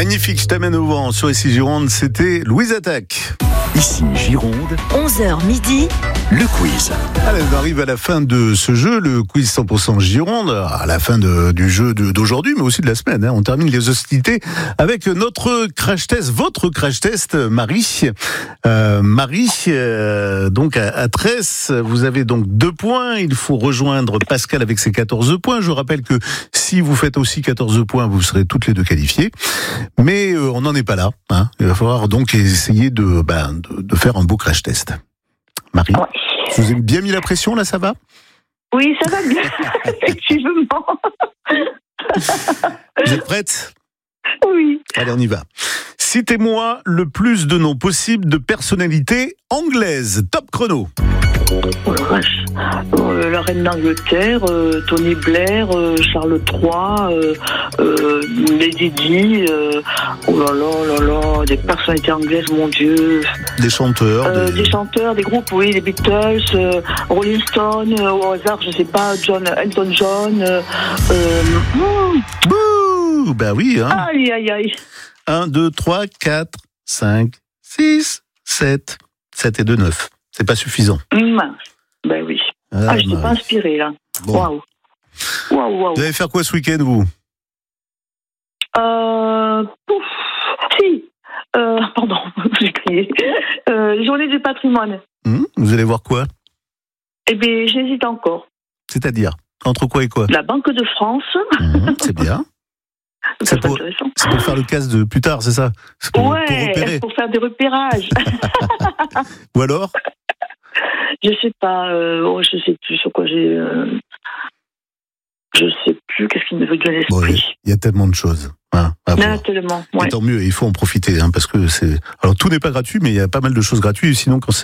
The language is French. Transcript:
Magnifique, je t'amène au vent sur ici Gironde, c'était Louise Attaque. Ici Gironde, 11h midi, le quiz. Allez, on arrive à la fin de ce jeu, le quiz 100% Gironde, à la fin du jeu d'aujourd'hui, mais aussi de la semaine. On termine les hostilités avec notre crash test, votre crash test, Marie. Donc à Tresse, vous avez donc 2 points. Il faut rejoindre Pascal avec ses 14 points. Je rappelle que si vous faites aussi 14 points, vous serez toutes les deux qualifiées. Mais on n'en est pas là. Il va falloir donc essayer de faire un beau crash test. Marie, je vous ai bien mis la pression, là, ça va ? Oui, ça va bien, effectivement. Vous êtes prête ? Oui. Allez, on y va. Citez-moi le plus de noms possibles de personnalités anglaises. Top chrono. Oh la vache. La reine d'Angleterre, Tony Blair, Charles III, Lady Di, oh là là, des personnalités anglaises, mon Dieu. Des chanteurs. Des chanteurs, des groupes, oui, les Beatles, Rolling Stone, au hasard, je sais pas, Elton John. Bouh, bah oui. Aïe, aïe, aïe. 1, 2, 3, 4, 5, 6, 7. 7 et 2, 9. C'est pas suffisant. Mince. Ben oui. Je t'ai pas inspiré, là. Bon. Waouh. Vous allez faire quoi ce week-end, vous ? Pardon, j'ai crié. Journée du patrimoine. Vous allez voir quoi ? Eh bien, j'hésite encore. C'est-à-dire ? Entre quoi et quoi ? La Banque de France. C'est bien. C'est intéressant. C'est pour faire le casse de plus tard, c'est ça ? C'est pour repérer. Pour faire des repérages. Ou alors ? Je sais pas. Je sais plus sur quoi j'ai. Je sais plus qu'est-ce qui me veut de l'esprit. Il y a tellement de choses. Tellement. Ouais. Et tant mieux, il faut en profiter, parce que c'est. Alors tout n'est pas gratuit, mais il y a pas mal de choses gratuites. Sinon, quand c'est